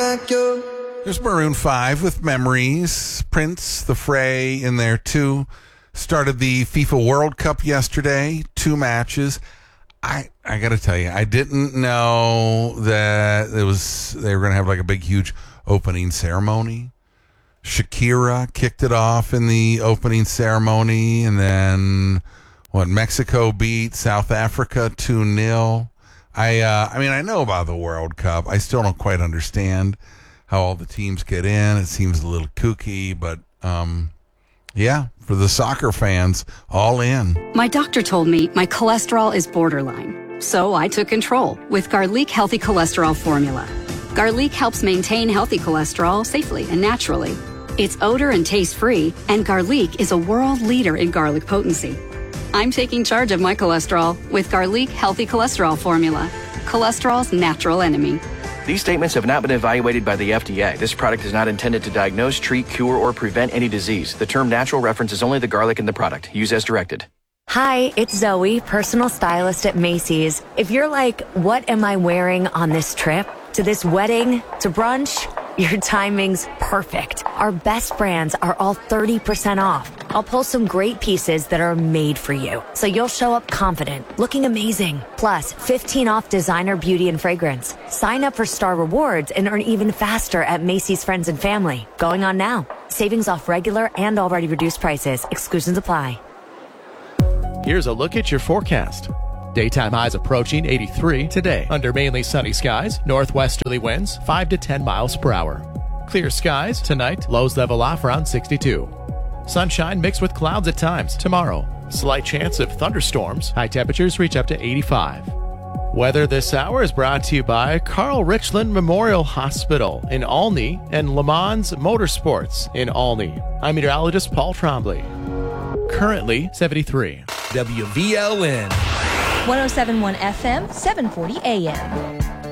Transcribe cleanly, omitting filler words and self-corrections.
like you. There's Maroon 5 with Memories. Prince, The Fray in there too. Started the FIFA World Cup yesterday. 2 matches. I got to tell you, I didn't know that they were going to have like a big, huge opening ceremony. Shakira kicked it off in the opening ceremony, and then Mexico beat South Africa 2-0. I know about the World Cup. I still don't quite understand how all the teams get in. It seems a little kooky, but for the soccer fans, all in. My doctor told me my cholesterol is borderline, so I took control with Garlic Healthy Cholesterol Formula. Garlic helps maintain healthy cholesterol safely and naturally. It's odor and taste-free, and Garlic is a world leader in garlic potency. I'm taking charge of my cholesterol with Garlic Healthy Cholesterol Formula, cholesterol's natural enemy. These statements have not been evaluated by the FDA. This product is not intended to diagnose, treat, cure, or prevent any disease. The term natural references only the garlic in the product. Use as directed. Hi, it's Zoe, personal stylist at Macy's. If you're like, what am I wearing on this trip? To this wedding? To brunch? Your timing's perfect. Our best brands are all 30% off. I'll pull some great pieces that are made for you, so you'll show up confident, looking amazing. Plus, 15 off designer beauty and fragrance. Sign up for Star Rewards and earn even faster at Macy's Friends and Family. Going on now. Savings off regular and already reduced prices. Exclusions apply. Here's a look at your forecast. Daytime highs approaching 83 today under mainly sunny skies, northwesterly winds 5 to 10 miles per hour. Clear skies tonight, lows level off around 62. Sunshine mixed with clouds at times tomorrow. Slight chance of thunderstorms, high temperatures reach up to 85. Weather this hour is brought to you by Carl Richland Memorial Hospital in Olney and Le Mans Motorsports in Olney. I'm meteorologist Paul Trombley. Currently 73. WVLN 107.1 FM, 740 AM.